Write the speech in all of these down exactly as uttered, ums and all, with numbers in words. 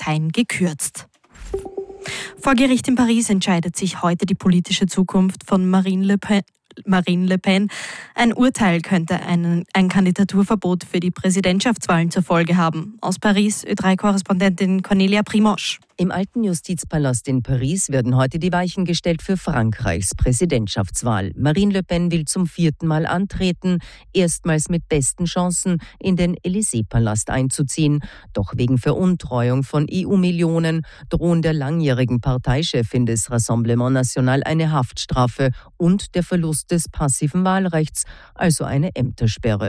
kein gekürzt. Vor Gericht in Paris entscheidet sich heute die politische Zukunft von Marine Le Pen. Marine Le Pen. Ein Urteil könnte einen, ein Kandidaturverbot für die Präsidentschaftswahlen zur Folge haben. Aus Paris, Ö drei Korrespondentin Cornelia Primosch. Im alten Justizpalast in Paris werden heute die Weichen gestellt für Frankreichs Präsidentschaftswahl. Marine Le Pen will zum vierten Mal antreten, erstmals mit besten Chancen in den Élysée-Palast einzuziehen. Doch wegen Veruntreuung von E U-Millionen drohen der langjährigen Parteichefin des Rassemblement National eine Haftstrafe und der Verlust des passiven Wahlrechts, also eine Ämtersperre.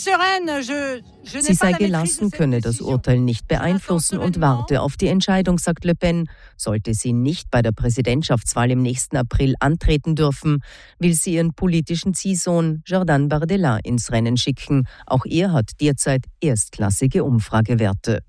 Sie sei gelassen, könne das Urteil nicht beeinflussen und warte auf die Entscheidung, sagt Le Pen. Sollte sie nicht bei der Präsidentschaftswahl im nächsten April antreten dürfen, will sie ihren politischen Ziehsohn Jordan Bardella ins Rennen schicken. Auch er hat derzeit erstklassige Umfragewerte.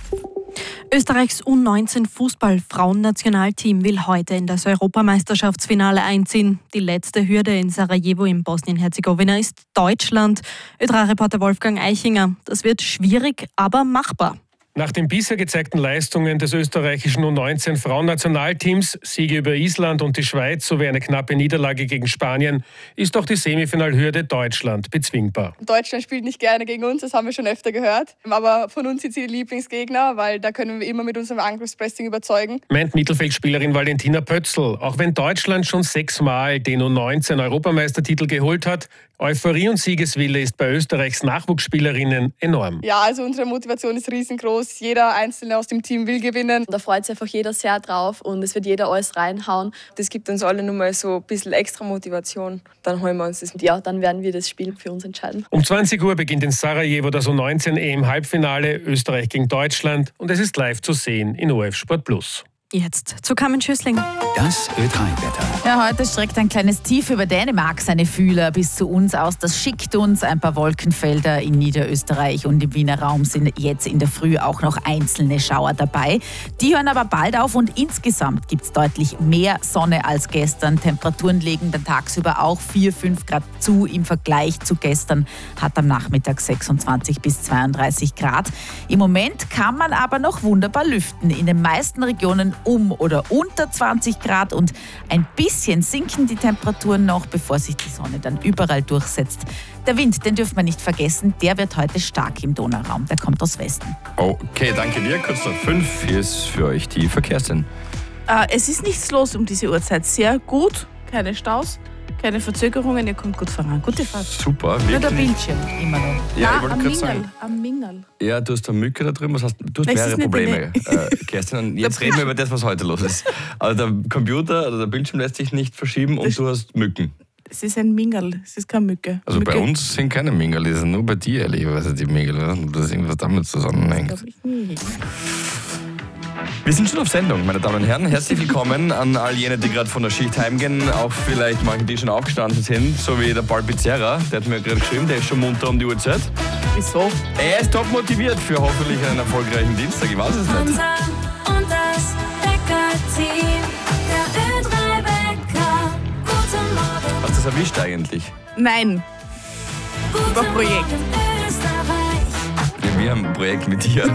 Österreichs U neunzehn Fußball-Frauen-Nationalteam will heute in das Europameisterschaftsfinale einziehen. Die letzte Hürde in Sarajevo in Bosnien-Herzegowina ist Deutschland. Ö drei Reporter Wolfgang Eichinger. Das wird schwierig, aber machbar. Nach den bisher gezeigten Leistungen des österreichischen U neunzehn Frauennationalteams, Siege über Island und die Schweiz sowie eine knappe Niederlage gegen Spanien, ist auch die Semifinalhürde Deutschland bezwingbar. Deutschland spielt nicht gerne gegen uns, das haben wir schon öfter gehört. Aber von uns sind sie die Lieblingsgegner, weil da können wir immer mit unserem Angriffspressing überzeugen. Meint Mittelfeldspielerin Valentina Pötzl. Auch wenn Deutschland schon sechsmal den U neunzehn Europameistertitel geholt hat, Euphorie und Siegeswille ist bei Österreichs Nachwuchsspielerinnen enorm. Ja, also unsere Motivation ist riesengroß. Jeder Einzelne aus dem Team will gewinnen. Da freut sich einfach jeder sehr drauf und es wird jeder alles reinhauen. Das gibt uns alle nochmal so ein bisschen extra Motivation. Dann holen wir uns das. Ja, dann werden wir das Spiel für uns entscheiden. Um zwanzig Uhr beginnt in Sarajevo das U neunzehn E M-Halbfinale Österreich gegen Deutschland und es ist live zu sehen in O R F Sport Plus. Jetzt zu Carmen Schüssling. Das Ö drei Wetter. Ja, heute streckt ein kleines Tief über Dänemark seine Fühler bis zu uns aus. Das schickt uns ein paar Wolkenfelder in Niederösterreich und im Wiener Raum sind jetzt in der Früh auch noch einzelne Schauer dabei. Die hören aber bald auf und insgesamt gibt es deutlich mehr Sonne als gestern. Temperaturen legen dann tagsüber auch vier, fünf Grad zu. Im Vergleich zu gestern hat am Nachmittag sechsundzwanzig bis zweiunddreißig Grad. Im Moment kann man aber noch wunderbar lüften. In den meisten Regionen um oder unter zwanzig Grad und ein bisschen sinken die Temperaturen noch, bevor sich die Sonne dann überall durchsetzt. Der Wind, den dürfen wir nicht vergessen, der wird heute stark im Donauraum, der kommt aus Westen. Okay, danke dir. Kurz nach fünf, hier ist für euch die Verkehrssinn. Äh, es ist nichts los um diese Uhrzeit, sehr gut, keine Staus. Keine Verzögerungen, ihr kommt gut voran. Gute Fahrt. Super, wirklich. Nur der Bildschirm, immer noch. Ja, Nein, ich wollte am gerade Mingerl, sagen. am Mingerl. Ja, du hast eine Mücke da drüben, was hast, du hast Nein, es mehrere ist nicht Probleme, äh, Kerstin. Und jetzt reden wir über das, was heute los ist. Also der Computer oder der Bildschirm lässt sich nicht verschieben und Das du hast Mücken. Es ist ein Mingerl, es ist keine Mücke. Also Mücke. bei uns sind keine Mingerl, die sind nur bei dir, ehrlicherweise, die Mingerl. Ob das irgendwas damit zusammenhängt. Das glaub ich nicht. Wir sind schon auf Sendung, meine Damen und Herren. Herzlich willkommen an all jene, die gerade von der Schicht heimgehen. Auch vielleicht manche, die schon aufgestanden sind, so wie der Paul Pizzerra. Der hat mir gerade geschrieben, der ist schon munter um die Uhrzeit. Wieso? Er ist top motiviert für hoffentlich einen erfolgreichen Dienstag. Ich weiß es nicht. Hansa und das Bäcker-Team, der Ö drei Bäcker. Guten Morgen. Hast du das erwischt eigentlich? Nein. Über Projekt. Morgen, Österreich. Ja, wir haben ein Projekt mit dir.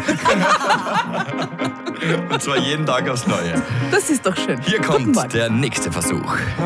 Und zwar jeden Tag aufs Neue. Das ist doch schön. Hier Guten kommt Morgen. der nächste Versuch.